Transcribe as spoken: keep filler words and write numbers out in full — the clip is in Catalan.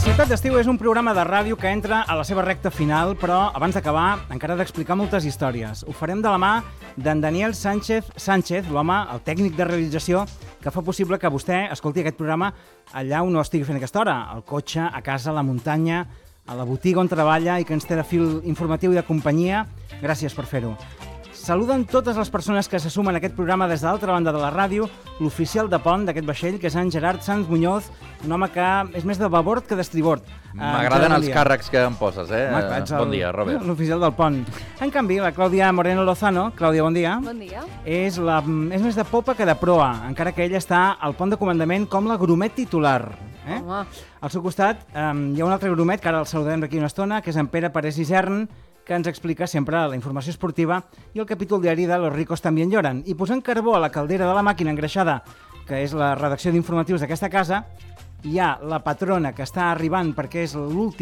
Ciutat d'Estiu és un programa de ràdio que entra a la seva recta final, però abans d'acabar encara ha d'explicar moltes històries. Ho farem de la mà d'en Daniel Sánchez Sánchez, l'home, el tècnic de realització, que fa possible que vostè escolti aquest programa allà on no estigui fent aquesta hora, al cotxe, a casa, a la muntanya, a la botiga on treballa i que ens té de fil informatiu i de companyia. Gràcies per fer-ho. Saluden totes les persones que se sumen a aquest programa des de l'altra banda de la ràdio, l'oficial de pont d'aquest vaixell, que és en Gerard Sanz Muñoz, un home que és més de babord que d'estribord. M'agraden els càrrecs que em poses, eh? Bon dia, Robert. L'oficial del pont. En canvi, la Clàudia Moreno Lozano, Clàudia, bon dia. Bon dia. És, la, és més de popa que de proa, encara que ella està al pont de comandament com la grumet titular. Eh? Home. Al seu costat um, hi ha un altre grumet, que ara el saludarem d'aquí una estona, que és en Pere Parés Isern, que ens explica sempre la informació esportiva i el capítol diari de Los ricos también lloran. I posant carbó a la caldera de la màquina engreixada, que és la redacció d'informatius d'aquesta casa, hi ha la patrona que està arribant perquè és l'últim